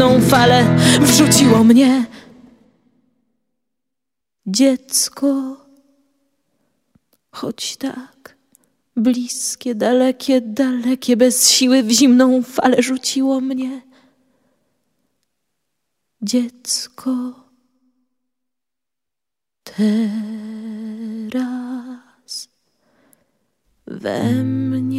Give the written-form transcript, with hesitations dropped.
falę wrzuciło mnie. Dziecko, choć tak bliskie, dalekie, dalekie, bez siły w zimną falę rzuciło mnie. Dziecko, teraz we mnie.